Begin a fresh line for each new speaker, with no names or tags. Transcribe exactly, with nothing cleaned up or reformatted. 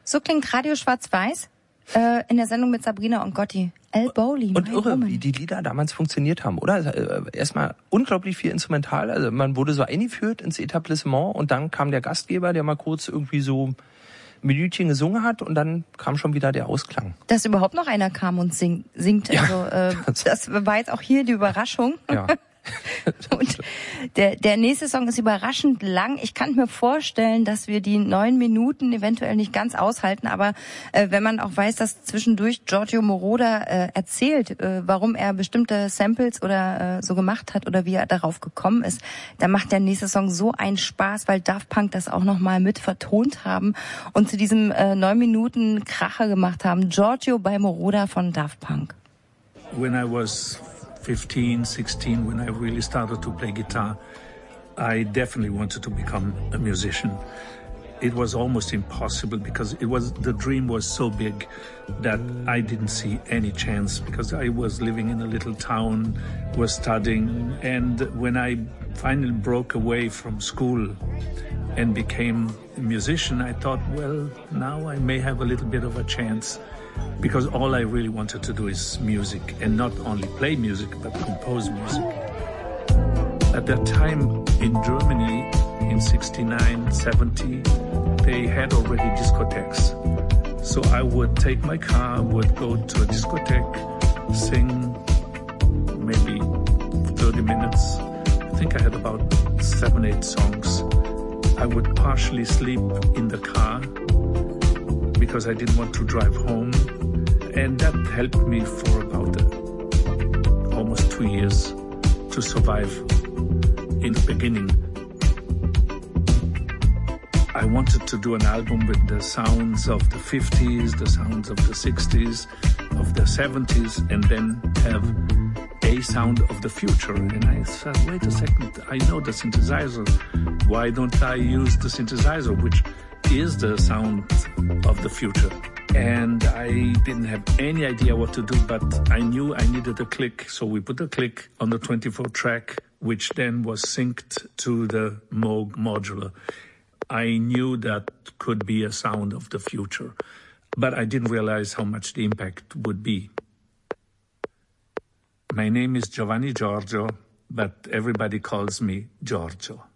So klingt Radio Schwarz-Weiß äh, in der Sendung mit Sabrina und Gotti. El Bowley.
Und irre, Woman. Wie die Lieder damals funktioniert haben, oder? Also, erstmal unglaublich viel Instrumental. Also man wurde so eingeführt ins Etablissement und dann kam der Gastgeber, der mal kurz irgendwie so ein Minütchen gesungen hat und dann kam schon wieder der Ausklang.
Dass überhaupt noch einer kam und sing, singt. Ja. Also äh, das war jetzt auch hier die Überraschung.
Ja.
Und der, der nächste Song ist überraschend lang. Ich kann mir vorstellen, dass wir die neun Minuten eventuell nicht ganz aushalten, aber äh, wenn man auch weiß, dass zwischendurch Giorgio Moroder äh, erzählt, äh, warum er bestimmte Samples oder äh, so gemacht hat oder wie er darauf gekommen ist, dann macht der nächste Song so einen Spaß, weil Daft Punk das auch nochmal mit vertont haben und zu diesem äh, neun Minuten Kracher gemacht haben. Giorgio bei Moroder von Daft Punk.
When I was fifteen, sixteen, when I really started to play guitar, I definitely wanted to become a musician. It was almost impossible because it was the dream was so big that I didn't see any chance because I was living in a little town, was studying, and when I finally broke away from school and became a musician, I thought, well, now I may have a little bit of a chance. Because all I really wanted to do is music, and not only play music, but compose music. At that time in Germany, in sixty-nine, seventy, they had already discotheques. So I would take my car, would go to a discotheque, sing maybe thirty minutes. I think I had about seven, eight songs. I would partially sleep in the car because I didn't want to drive home. And that helped me for about uh, almost two years to survive in the beginning. I wanted to do an album with the sounds of the fifties, the sounds of the sixties, of the seventies, and then have a sound of the future. And I said, wait a second, I know the synthesizer. Why don't I use the synthesizer, which is the sound of the future? And I didn't have any idea what to do, but I knew I needed a click. So we put a click on the twenty-four track, which then was synced to the Moog modular. I knew that could be a sound of the future, but I didn't realize how much the impact would be. My name is Giovanni Giorgio, but everybody calls me Giorgio.